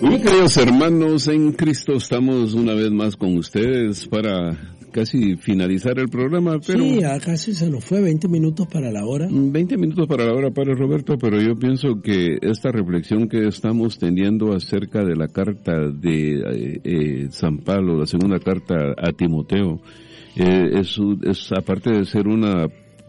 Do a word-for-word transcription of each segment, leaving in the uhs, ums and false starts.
Muy queridos hermanos en Cristo, estamos una vez más con ustedes para casi finalizar el programa, pero... Sí, ya casi se nos fue, veinte minutos para la hora. veinte minutos para la hora, Padre Roberto, pero yo pienso que esta reflexión que estamos teniendo acerca de la carta de eh, eh, San Pablo, la segunda carta a Timoteo, eh, es, es aparte de ser una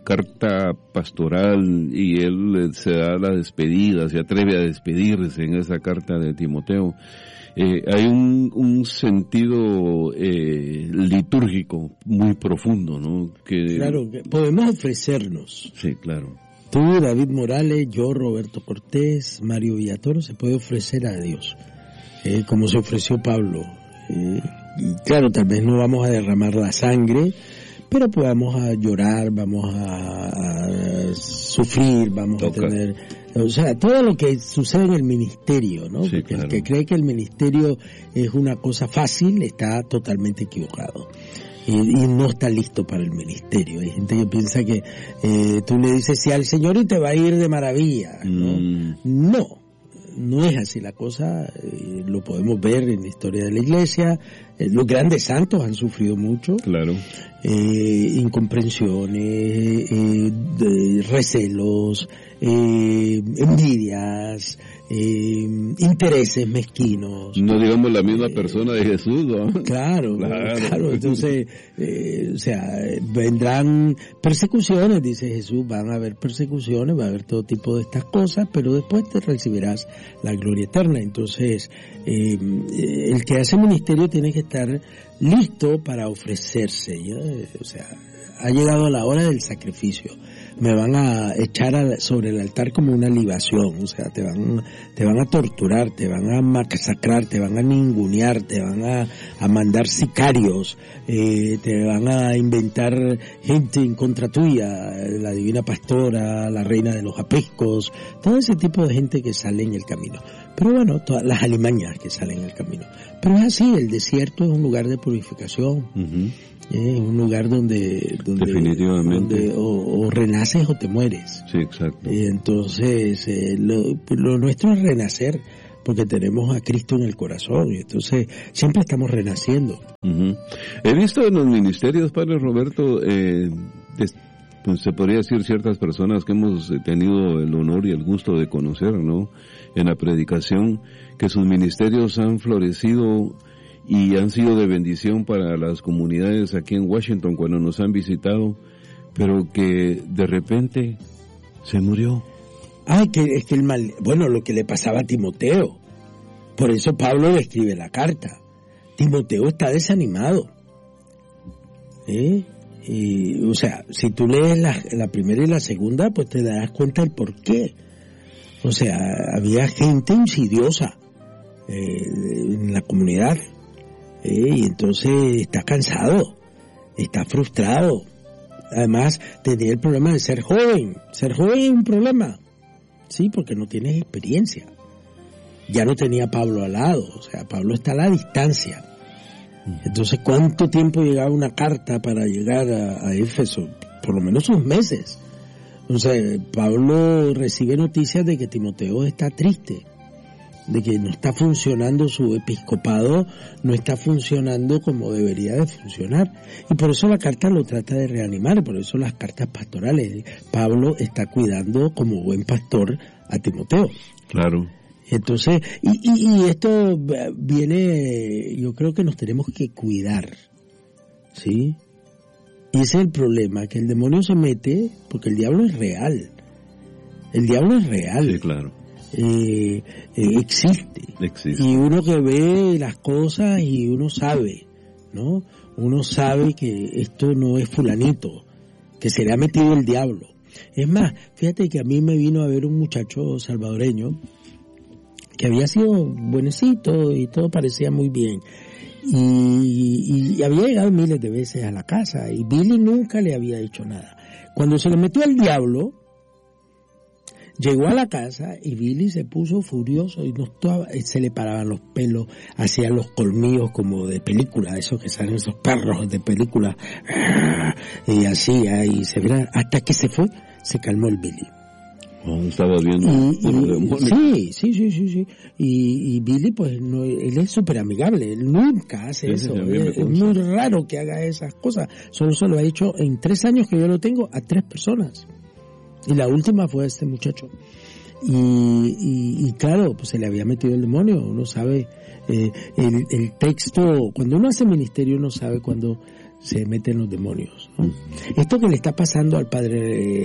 carta pastoral y él se da la despedida, se atreve a despedirse en esa carta de Timoteo, eh, hay un, un sentido eh, litúrgico muy profundo, ¿no? Que, claro, que podemos ofrecernos. Sí, claro. Tú, David Morales, yo, Roberto Cortés, Mario Villatoro, se puede ofrecer a Dios, eh, como se ofreció Pablo. Eh, y claro, tal vez no vamos a derramar la sangre, pero pues vamos a llorar, vamos a, a sufrir, vamos Toca. a tener, o sea, todo lo que sucede en el ministerio, ¿no? Sí, Porque claro. el que cree que el ministerio es una cosa fácil está totalmente equivocado. Y, y no está listo para el ministerio. Hay gente que piensa que eh, tú le dices sí al Señor y te va a ir de maravilla, ¿no? Mm. No. No es así la cosa, eh, lo podemos ver en la historia de la iglesia, eh, los grandes santos han sufrido mucho, claro, eh, incomprensiones, eh, de recelos, eh, envidias, eh, intereses mezquinos. No digamos la misma eh, persona de Jesús, ¿no? Claro, claro, claro. Entonces, eh, o sea, vendrán persecuciones, dice Jesús, van a haber persecuciones, va a haber todo tipo de estas cosas, pero después te recibirás la gloria eterna. Entonces, eh, el que hace ministerio tiene que estar listo para ofrecerse, ¿ya? O sea, ha llegado la hora del sacrificio. Me van a echar a, sobre el altar como una libación, o sea, te van, te van a torturar, te van a masacrar, te van a ningunear, te van a, a mandar sicarios, eh, te van a inventar gente en contra tuya, la divina pastora, la reina de los apescos, todo ese tipo de gente que sale en el camino. Pero bueno, todas las alimañas que salen en el camino. Pero es así, el desierto es un lugar de purificación. Uh-huh. Es un lugar donde, donde, definitivamente donde o, o renaces o te mueres. Sí, exacto. Y entonces eh, lo, lo nuestro es renacer, porque tenemos a Cristo en el corazón, y entonces siempre estamos renaciendo. Uh-huh. He visto en los ministerios, Padre Roberto, eh, des, pues se podría decir ciertas personas que hemos tenido el honor y el gusto de conocer, ¿no? En la predicación, que sus ministerios han florecido y han sido de bendición para las comunidades aquí en Washington cuando nos han visitado, pero que de repente se murió. Ay, que es que el mal, bueno, lo que le pasaba a Timoteo. Por eso Pablo le escribe la carta. Timoteo está desanimado. ¿Eh? Y, o sea, si tú lees la, la primera y la segunda, pues te darás cuenta del por qué. O sea, había gente insidiosa eh, en la comunidad. Eh, y entonces está cansado, está frustrado. Además, tenía el problema de ser joven. Ser joven es un problema, sí, porque no tienes experiencia. Ya no tenía a Pablo al lado, o sea, Pablo está a la distancia. Entonces, ¿cuánto tiempo llegaba una carta para llegar a, a Éfeso? Por lo menos unos meses. O sea, Pablo recibe noticias de que Timoteo está triste, de que no está funcionando su episcopado, no está funcionando como debería de funcionar. Y por eso la carta lo trata de reanimar, por eso las cartas pastorales. Pablo está cuidando como buen pastor a Timoteo. Claro. Entonces, y, y, y esto viene, yo creo que nos tenemos que cuidar, ¿sí? Y ese es el problema, que el demonio se mete, porque el diablo es real. El diablo es real. Sí, claro. Eh, eh, existe. existe y uno que ve las cosas y uno sabe, ¿no? Uno sabe que esto no es fulanito, que se le ha metido el diablo. Es más, fíjate que a mí me vino a ver un muchacho salvadoreño que había sido buenecito y todo parecía muy bien, y, y había llegado miles de veces a la casa y Billy nunca le había hecho nada. Cuando se le metió el diablo, llegó a la casa y Billy se puso furioso y no estaba, se le paraban los pelos, hacía los colmillos como de película, esos que salen esos perros de película, y así, y se verá, hasta que se fue, se calmó el Billy. Oh, estaba viendo y, y, sí, sí, sí, sí, sí. Y, y Billy, pues, no, él es súper amigable, él nunca hace sí, eso. Es, es muy raro que haga esas cosas. Solo se lo ha hecho en tres años que yo lo tengo a tres personas. Y la última fue a este muchacho. Y, y, y claro, pues se le había metido el demonio. Uno sabe, eh, el, el texto, cuando uno hace ministerio, uno sabe cuando se meten los demonios, ¿no? Esto que le está pasando al padre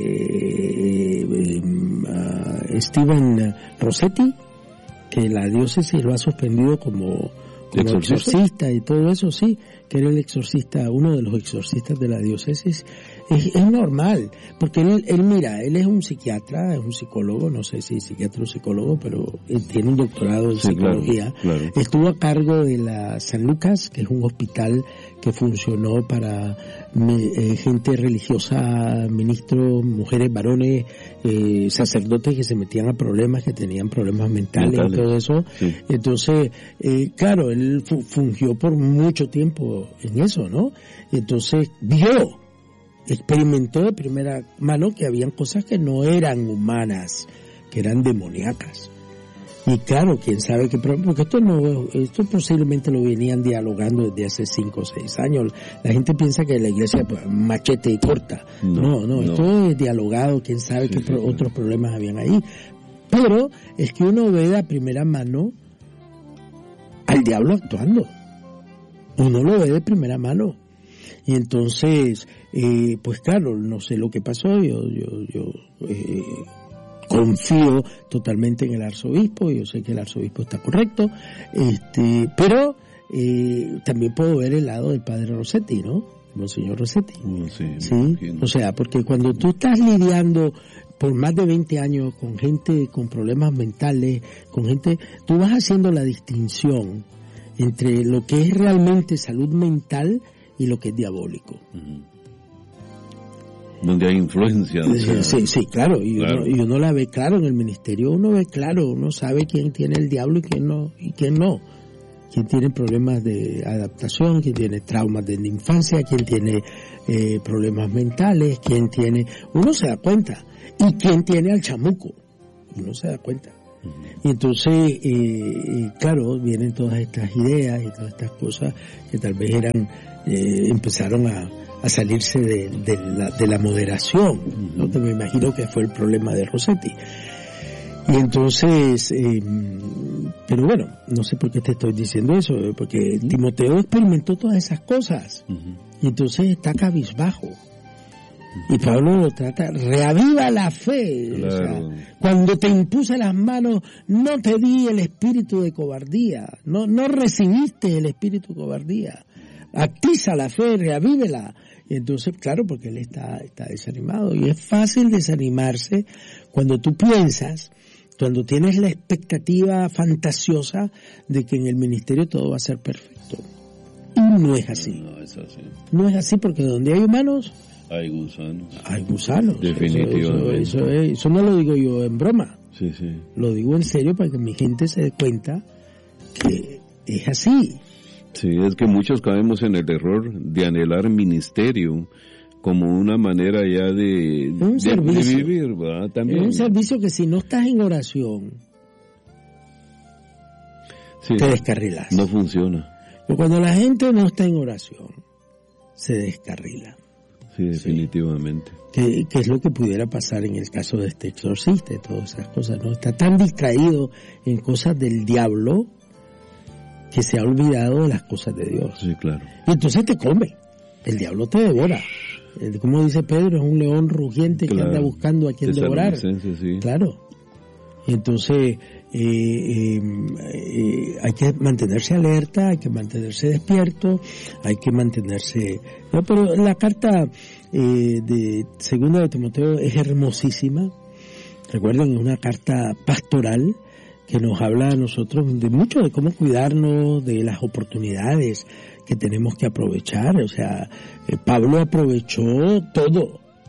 eh, eh, uh, Steven Rossetti, que la diócesis lo ha suspendido como, como ¿exorcista? exorcista y todo eso, sí, que era el exorcista, uno de los exorcistas de la diócesis, es, es normal, porque él, él, mira, él es un psiquiatra, es un psicólogo, no sé si psiquiatra o psicólogo, pero él tiene un doctorado en sí, psicología, claro, claro. Estuvo a cargo de la San Lucas, que es un hospital que funcionó para eh, gente religiosa, ministros, mujeres, varones, eh, sacerdotes que se metían a problemas, que tenían problemas mentales, mentales. y todo eso. Sí. Entonces, eh, claro, él fu- fungió por mucho tiempo en eso, ¿no? Entonces, vio, experimentó de primera mano que habían cosas que no eran humanas, que eran demoníacas. Y claro, quién sabe qué problema, porque esto no, esto posiblemente lo venían dialogando desde hace cinco o seis años. La gente piensa que la iglesia pues, machete y corta. No, no, no, no, esto es dialogado, quién sabe sí, qué sí, pro, sí. otros problemas habían ahí. Pero es que uno ve de primera mano al diablo actuando. Uno lo ve de primera mano. Y entonces, eh, pues claro, no sé lo que pasó, yo, yo, yo, eh, confío totalmente en el arzobispo, yo sé que el arzobispo está correcto, este, pero eh, también puedo ver el lado del padre Rossetti, ¿no? Monseñor Rossetti. Oh, sí, sí, o sea, porque cuando tú estás lidiando por más de veinte años con gente con problemas mentales, con gente, tú vas haciendo la distinción entre lo que es realmente salud mental y lo que es diabólico. Uh-huh. Donde hay influencia. O sea, sí, sí, claro, y, claro. Uno, y uno la ve claro en el ministerio, uno ve claro, uno sabe quién tiene el diablo y quién no, y quién no. Quién tiene problemas de adaptación, quién tiene traumas de la infancia, quién tiene eh, problemas mentales, quién tiene, uno se da cuenta, y quién tiene al chamuco, uno se da cuenta. Uh-huh. Y entonces, eh, eh, claro, vienen todas estas ideas y todas estas cosas que tal vez eran, eh, empezaron a a salirse de, de, la, de la moderación, ¿no? Que me imagino que fue el problema de Rossetti. Y entonces, eh, pero bueno, no sé por qué te estoy diciendo eso, porque uh-huh. Timoteo experimentó todas esas cosas, uh-huh. y entonces está cabizbajo. Uh-huh. Y Pablo lo trata, reaviva la fe, claro. O sea, cuando te impuse las manos, no te di el espíritu de cobardía, no, no recibiste el espíritu de cobardía. Actiza la fe, reavívela. Y entonces, claro, porque él está, está desanimado. Y es fácil desanimarse cuando tú piensas, cuando tienes la expectativa fantasiosa de que en el ministerio todo va a ser perfecto. Y no es así. No, es así. No es así porque donde hay humanos, hay gusanos. Hay gusanos. Definitivamente. Eso, eso, eso, es, eso no lo digo yo en broma. Sí, sí. Lo digo en serio para que mi gente se dé cuenta que es así. Sí, es que muchos caemos en el error de anhelar ministerio como una manera ya de, un de, servicio. de vivir, ¿verdad? También. Es un servicio que si no estás en oración, sí, te descarrilas. No funciona. Pero cuando la gente no está en oración, se descarrila. Sí, definitivamente. Sí. ¿Qué, qué es lo que pudiera pasar en el caso de este exorcista y todas esas cosas? ¿No? Está tan distraído en cosas del diablo que se ha olvidado de las cosas de Dios. Sí, claro. Y entonces te come. El diablo te devora. Como dice Pedro, es un león rugiente, claro, que anda buscando a quien devorar. Sí. Claro. Y entonces eh, eh, eh, hay que mantenerse alerta, hay que mantenerse despierto, hay que mantenerse... No, pero la carta eh, de segunda de Timoteo es hermosísima. Recuerden, es una carta pastoral que nos habla a nosotros de mucho de cómo cuidarnos, de las oportunidades que tenemos que aprovechar. O sea, eh, Pablo aprovechó todo,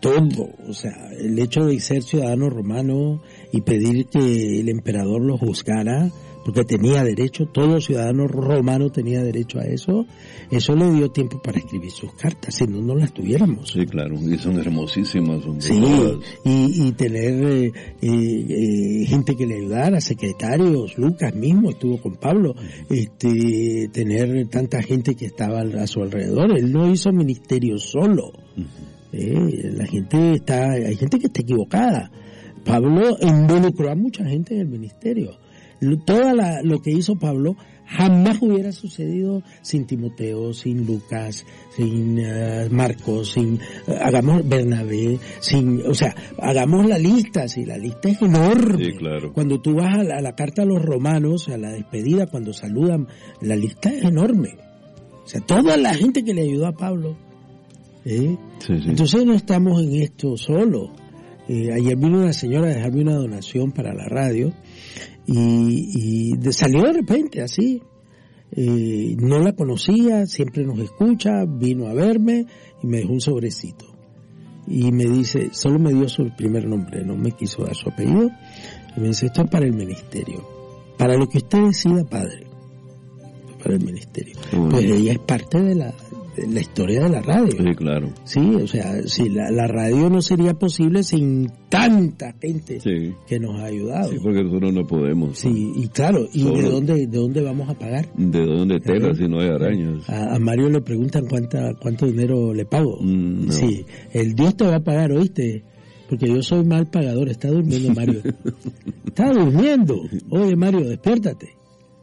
todo, o sea, el hecho de ser ciudadano romano y pedir que el emperador lo juzgara, porque tenía derecho, todo ciudadano romano tenía derecho a eso, eso le dio tiempo para escribir sus cartas, si no, no las tuviéramos. Sí, claro, y son hermosísimas. Son sí, y, y tener eh, eh, gente que le ayudara, secretarios, Lucas mismo estuvo con Pablo, este, tener tanta gente que estaba a su alrededor, él no hizo ministerio solo. Uh-huh. Eh, la gente está, hay gente que está equivocada. Pablo involucró a mucha gente en el ministerio. Todo lo que hizo Pablo jamás hubiera sucedido sin Timoteo, sin Lucas, sin uh, Marcos, sin uh, hagamos Bernabé, sin, o sea, hagamos la lista, si la lista es enorme. Sí, claro. Cuando tú vas a la, a la carta a los romanos, a la despedida, cuando saludan, la lista es enorme. O sea, toda la gente que le ayudó a Pablo. ¿eh? Sí, sí. Entonces no estamos en esto solo. Eh, ayer vino una señora a dejarme una donación para la radio. Y, y de, salió de repente así, eh, no la conocía, siempre nos escucha, vino a verme y me dejó un sobrecito y me dice, solo me dio su primer nombre, no me quiso dar su apellido, y me dice, esto es para el ministerio, para lo que usted decida, padre, para el ministerio. Uh-huh. Pues ella es parte de la de la historia de la radio. Sí, claro. Sí, o sea, si la, la radio no sería posible sin tanta gente sí. que nos ha ayudado. Sí, porque nosotros no podemos. Sí, y claro, ¿y Solo. de dónde de dónde vamos a pagar? ¿De dónde tela si no hay arañas? A, a Mario le preguntan cuánta cuánto dinero le pago. Mm, no. Sí, el Dios te va a pagar, ¿oíste? Porque yo soy mal pagador. Está durmiendo Mario. Está durmiendo. Oye, Mario, despiértate.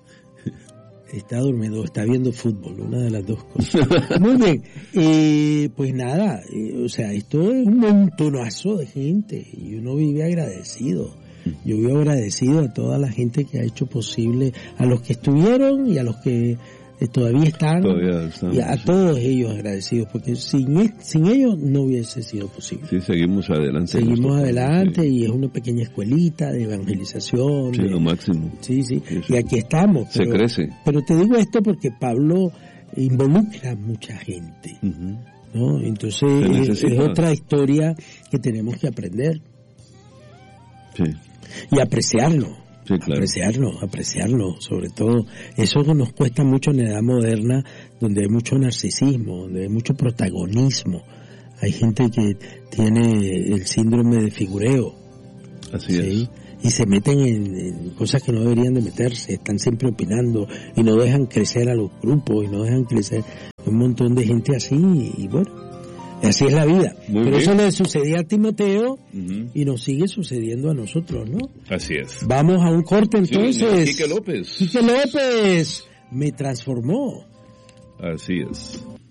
Está durmiendo, está viendo fútbol, una de las dos cosas. Muy bien, eh, pues nada, eh, o sea, esto es un montonazo de gente y uno vive agradecido. Yo vivo agradecido a toda la gente que ha hecho posible, a los que estuvieron y a los que eh, todavía están, todavía están y a sí. todos ellos agradecidos, porque sin, sin ellos no hubiese sido posible. Sí, seguimos adelante. Seguimos adelante sí. Y es una pequeña escuelita de evangelización. Sí, de, lo máximo. Sí, sí, sí, y aquí estamos. Pero, Se crece. Pero te digo esto porque Pablo involucra a mucha gente, uh-huh. ¿no? Entonces es, es otra historia que tenemos que aprender. Sí. Y apreciarlo. Sí, claro. Apreciarlo, apreciarlo, sobre todo. Eso nos cuesta mucho en la edad moderna, donde hay mucho narcisismo, donde hay mucho protagonismo. Hay gente que tiene el síndrome de figureo. Así ¿sí? es. Y se meten en, en cosas que no deberían de meterse, están siempre opinando y no dejan crecer a los grupos y no dejan crecer un montón de gente así y, y bueno. Así es la vida. Muy Pero bien. Eso le sucedía a Timoteo uh-huh. y nos sigue sucediendo a nosotros, ¿no? Así es. Vamos a un corte entonces. Sí, Quique López. Quique López me transformó. Así es.